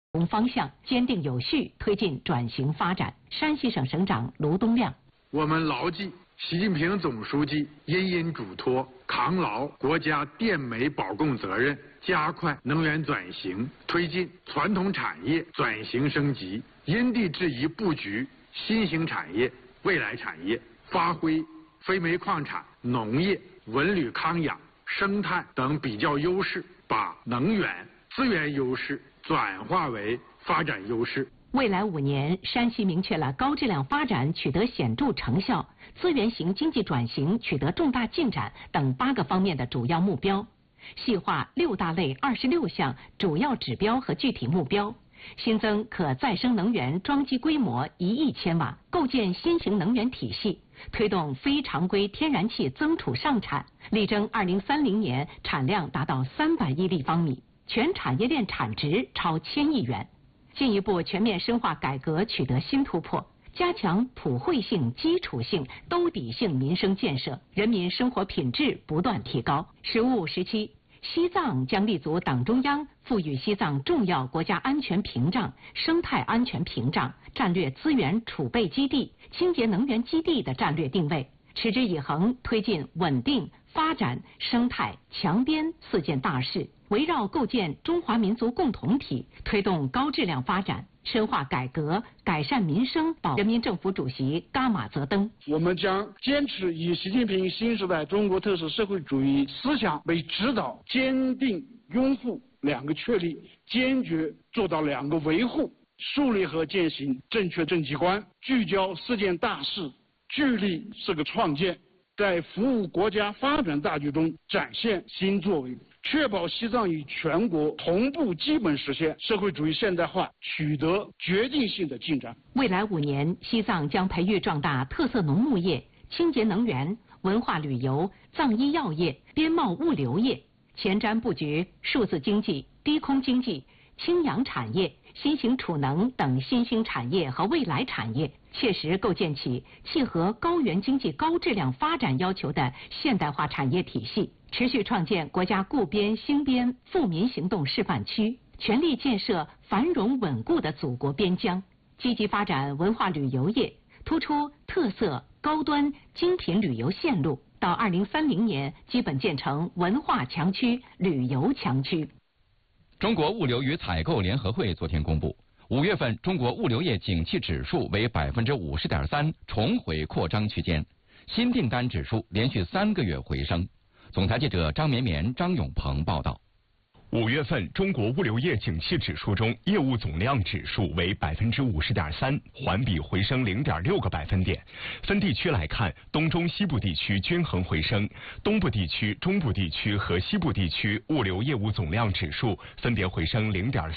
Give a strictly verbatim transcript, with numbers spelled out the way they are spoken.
同方向，坚定有序推进转型发展。山西省省长卢东亮， 我们牢记习近平总书记殷殷嘱托，扛牢国家电煤保供责任，加快能源转型，推进传统产业转型升级，因地制宜布局新兴产业、未来产业，发挥非煤矿产、农业、文旅康养、生态等比较优势，把能源资源优势转化为发展优势。 未来五年，山西明确了高质量发展取得显著成效、资源型经济转型取得重大进展等八个方面的主要目标，细化六大类二十六项主要指标和具体目标，新增可再生能源装机规模一亿千瓦，构建新型能源体系，推动非常规天然气增储上产，力争二零三零年产量达到三百亿立方米，全产业链产值超千亿元。进一步全面深化改革取得新突破，加强普惠性、基础性、兜底性民生建设，人民生活品质不断提高。十五时期，西藏将立足党中央赋予西藏重要国家安全屏障、生态安全屏障、战略资源储备基地、清洁能源基地的战略定位，持之以恒推进稳定、发展、生态、强边四件大事，围绕构建中华民族共同体，推动高质量发展，深化改革，改善民生。保人民政府主席噶玛泽登， 我们将坚持以习近平新时代中国特色社会主义思想为指导，坚定拥护两个确立，坚决做到两个维护，树立和践行正确政绩观，聚焦四件大事，聚力是个创建，在服务国家发展大局中展现新作为，确保西藏与全国同步基本实现社会主义现代化取得决定性的进展。 未来五年，西藏将培育壮大特色农牧业、清洁能源、文化旅游、藏医药业、边贸物流业，前瞻布局数字经济、低空经济、氢氧产业、新型储能等新兴产业和未来产业，切实构建起契合高原经济高质量发展要求的现代化产业体系，持续创建国家固边兴边富民行动示范区，全力建设繁荣稳固的祖国边疆，积极发展文化旅游业，突出特色、高端、精品旅游线路，到二零三零年基本建成文化强区、旅游强区。 中国物流与采购联合会昨天公布，五月份中国物流业景气指数为百分之五十点三，重回扩张区间，新订单指数连续三个月回升。总台记者张绵绵、张永鹏报道。 五月份中国物流业景气指数中，业务总量指数为百分之五十点三，环比回升零点六个百分点。分地区来看，东中西部地区均衡回升，东部地区、中部地区和西部地区物流业务总量指数分别回升零点